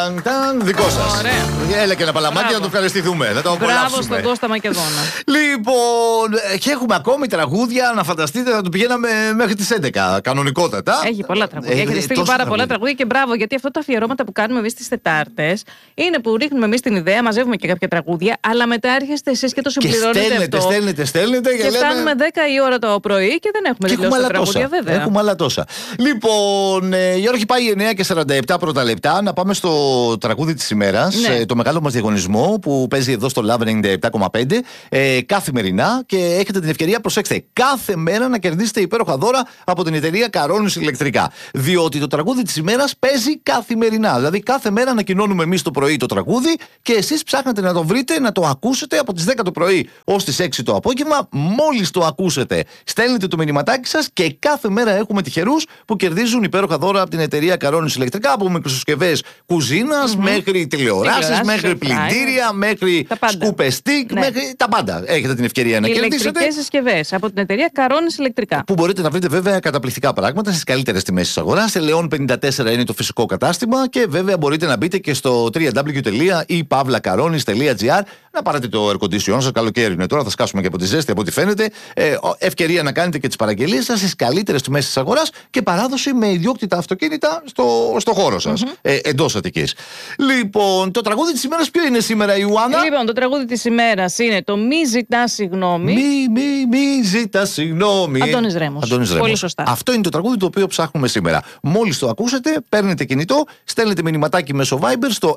Δικό σας. Έλα και ένα παλαμάκι να το ευχαριστηθούμε. Να το απολαύσουμε. Μπράβο στον Κώστα Μακεδόνα. Λοιπόν, και έχουμε ακόμη τραγούδια. Να φανταστείτε, θα το πηγαίναμε μέχρι τις 11. Κανονικότατα. Έχει πολλά τραγούδια. Έχετε στείλει πάρα πολλά τραγούδια και μπράβο, γιατί αυτά τα αφιερώματα που κάνουμε εμείς τις Τετάρτες είναι που ρίχνουμε εμείς την ιδέα, μαζεύουμε και κάποια τραγούδια, αλλά μετά έρχεστε εσείς και το συμπληρώνετε. Και στέλνετε. Και φτάνουμε 10 η ώρα το πρωί και δεν έχουμε τελειώσει τα τραγούδια, βέβαια. Έχουμε άλλα τόσα. Λοιπόν, η ώρα έχει πάει 9:47 πρώτα λεπτά. Να πάμε στο τραγούδι της ημέρας. Ναι. Το μεγάλο μας διαγωνισμό που παίζει εδώ στο Love 97,5 καθημερινά και έχετε την ευκαιρία, προσέξτε, κάθε μέρα να κερδίσετε υπέροχα δώρα από την εταιρεία Καρόνης Ηλεκτρικά. Διότι το τραγούδι της ημέρας παίζει καθημερινά. Δηλαδή, κάθε μέρα ανακοινώνουμε εμείς το πρωί το τραγούδι και εσείς ψάχνετε να το βρείτε, να το ακούσετε από τις 10 το πρωί ως τις 6 το απόγευμα. Μόλις το ακούσετε, στέλνετε το μηνυματάκι σας και κάθε μέρα έχουμε τυχερούς που κερδίζουν υπέροχα δώρα από την εταιρεία Καρόνης Ηλεκτρικά. Από μικροσυσκευές κουζίνας μέχρι τηλεοράσεις, μέχρι πλυντήρια, μέχρι σκουπεστίκ, μέχρι τα πάντα. Έχετε την ευκαιρία να κερδίσετε. Ηλεκτρικές συσκευές από την εταιρεία Καρόνης Ηλεκτρικά. Που μπορείτε να βρείτε βέβαια καταπληκτικά πράγματα στις καλύτερες τιμές της αγοράς. Σε Λεόν 54 είναι το φυσικό κατάστημα και βέβαια μπορείτε να μπείτε και στο www.ipavlakaronis.gr να πάρετε το air condition σας. Καλοκαίρι είναι τώρα, θα σκάσουμε και από τη ζέστη από ό,τι φαίνεται. Ευκαιρία να κάνετε και τις παραγγελίες σας στις καλύτερες τιμές της αγοράς και παράδοση με ιδιόκτητα αυτοκίνητα στο χώρο σας. Εντός Αττικής. Λοιπόν, το τραγούδι της ημέρας ποιο είναι σήμερα, Ιωάννα? Λοιπόν, το τραγούδι της ημέρας είναι το Μη ζητά συγγνώμη. Μη ζητά συγγνώμη. Αντώνης Ρέμος. Πολύ σωστά. Αυτό είναι το τραγούδι το οποίο ψάχνουμε σήμερα. Μόλις το ακούσετε, παίρνετε κινητό, στέλνετε μηνυματάκι μέσω Viber στο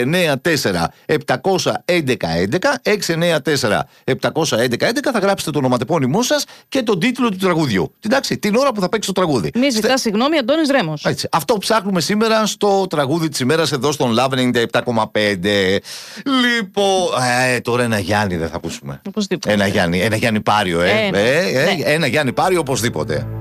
694-711-11. 694-711-11. Θα γράψετε το ονοματεπώνυμό σας και τον τίτλο του τραγουδιού. Εντάξει, την ώρα που θα παίξει το τραγούδι. Μη ζητά συγγνώμη, Αντώνης Ρέμος. Έτσι. Αυτό ψάχνουμε σήμερα στο τραγούδι της ημέρας εδώ στον Love 97,5. Λοιπόν, τώρα ένα Γιάννη δεν θα ακούσουμε. Οπωσδήποτε. Ένα Γιάννη Πάριο, Ναι. Ένα Γιάννη Πάριο οπωσδήποτε.